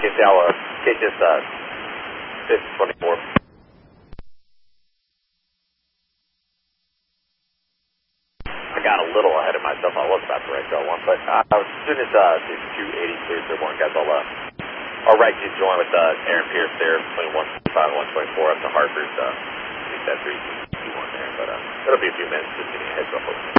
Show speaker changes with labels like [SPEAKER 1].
[SPEAKER 1] I'll take this 624. I got a little ahead of myself. I was about to write y'all one, but as soon as it's 280 clear through one, guys, I'll write you join with Aaron Pierce there between 125 and 124 up to Harper's. I think that's 321 there, but it'll be a few minutes. Just give me a heads up.